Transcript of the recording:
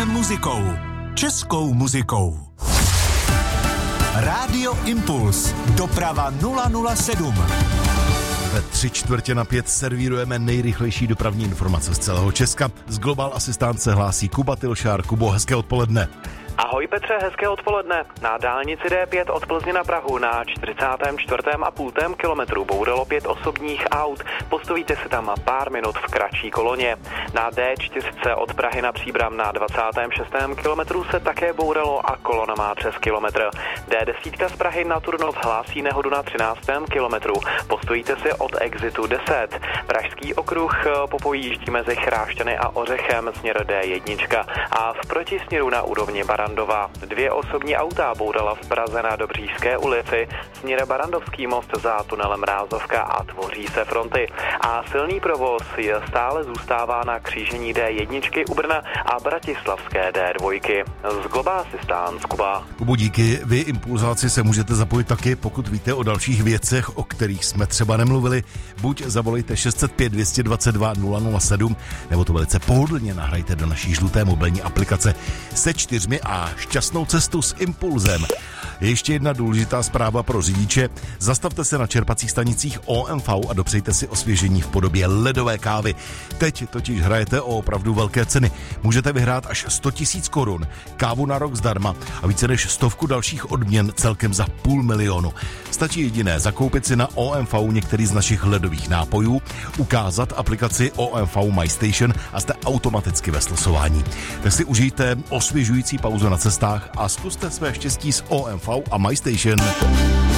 muzikou. Českou muzikou. Rádio Impuls. Doprava 007. Ve 3:45 servírujeme nejrychlejší dopravní informace z celého Česka. Z Global Assistant se hlásí Kuba Tilšár. Kubo, hezké odpoledne. Ahoj Petře, hezké odpoledne. Na dálnici D5 od Plzně na Prahu na 44,5 kilometru bouralo 5 osobních aut. Postavíte si tam pár minut v kratší koloně. Na D4 od Prahy na Příbram na 26. kilometru se také bouralo a kolona má přes kilometr. D10 z Prahy na Turnov hlásí nehodu na 13. kilometru. Postojíte si od exitu 10. Pražský okruh popojíždí mezi Chrášťany a Ořechem směr D1 a v protisměru na úrovni Barandova 2 osobní auta bourala v Praze na Dobříšské ulici směr Barandovský most za tunelem Rázovka a tvoří se fronty. A silný provoz stále zůstává na křížení D1 u Brna a bratislavské D2. Z Global Assistant Kuba. Kubo, díky. Vy, impulzáci, se můžete zapojit taky, pokud víte o dalších věcech, o kterých jsme třeba nemluvili. Buď zavolejte 605 222 007, nebo to velice pohodlně nahrajte do naší žluté mobilní aplikace se 4 a šťastnou cestu s Impulzem. Ještě jedna důležitá zpráva pro řidiče. Zastavte se na čerpacích stanicích OMV a dopřejte si osvěžení v podobě ledové kávy. Teď totiž hrajete o opravdu velké ceny. Můžete vyhrát až 100 000 korun, kávu na rok zdarma a více než 100 dalších odměn celkem za 500 000. Stačí jediné, zakoupit si na OMV některý z našich ledových nápojů, ukázat aplikaci OMV My Station a jste automaticky ve slosování. Tak si užijte osvěžující pauzu na cestách a zkuste své štěstí s OMV a My Station.